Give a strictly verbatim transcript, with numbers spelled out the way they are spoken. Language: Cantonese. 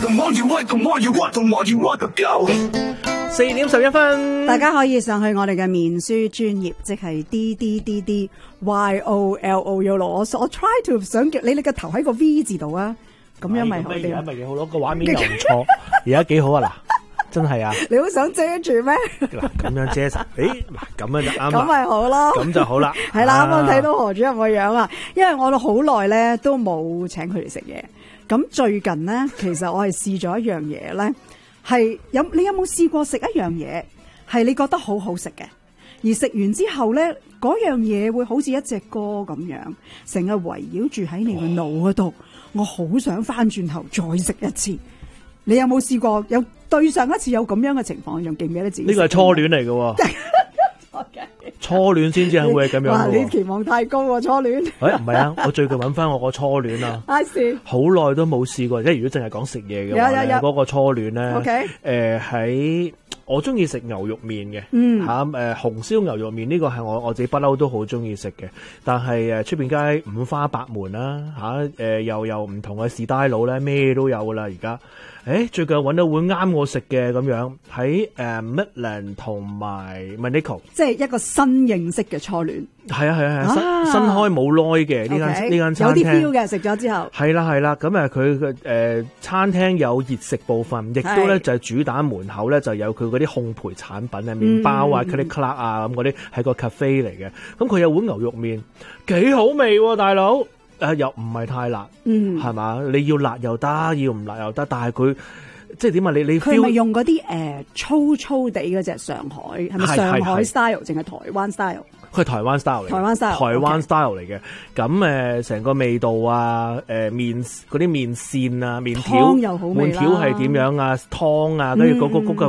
四點十一分， 大家可以上去我哋嘅面書專頁，即係 D D D D Y O L O U L O。我我 try to 想叫你你個頭喺個 V 字度啊，咁樣咪好啲。 而家咪幾好咯，個畫面又唔錯，而家幾好啊嗱，真係啊！ 你好想遮住咩？ 嗱，咁樣遮實，誒，嗱，咁樣就啱啦。 咁咪好咯， 咁就好啦。 係啦，啱啱睇到何主任個樣啊，因為我都好耐咧都冇請佢哋食嘢。咁最近咧，其實我係試咗一樣嘢咧，係有你有冇試過食一樣嘢？係你覺得好好食嘅，而食完之後咧，嗰樣嘢會好似一隻歌咁樣，成日圍繞住喺你嘅腦嗰度。我好想翻轉頭再食一次。你有冇試過？有對上一次有咁樣嘅情況，仲記唔記得自己？ 呢個係初戀嚟嘅，初戀先至係會係咁樣。 哇！你期望太高喎，初戀。 誒，唔係啊，我最近揾翻我個初戀啊，好耐都冇試過。即係如果淨係講食嘢嘅話咧，嗰個初戀咧，誒喺。Okay. 呃我中意食牛肉麵嘅，嚇、嗯、誒、呃、紅燒牛肉麵呢個係我我自己不嬲都好中意食嘅。但係誒出邊街五花八門啦，嚇、啊、誒、呃、又有唔同嘅士大佬咧，咩都有噶啦而家。誒最近揾到碗啱我食嘅咁樣，喺誒 Midland 同埋 Monaco， 即係一個新認識嘅初戀。 係啊係啊係、啊、新新開冇耐嘅呢間呢間餐廳，有啲 feel 嘅食咗之後。係啦係啦，咁誒佢嘅誒餐廳有熱食部分，亦都咧就係、是、主打門口咧就有佢嗰啲烘焙產品啊，麵包啊、click clack 啊咁嗰啲係個 cafe 嚟嘅。咁佢有碗牛肉麵幾好味喎、啊，大佬。誒又唔係太辣，嗯，係嘛？你要辣又得，要唔辣又得，但係佢即係點啊？你你 feel 佢咪用嗰啲誒粗粗地嗰隻上海係咪上海 style，淨係台灣 style？ 佢係台灣 style 嚟， 台灣 style， 台灣 style 嚟嘅。咁誒成個味道啊，誒、呃、麵嗰啲麵線啊，麵條， 又好味啦， 麵條係點樣啊？湯啊，跟住嗰個嗰個。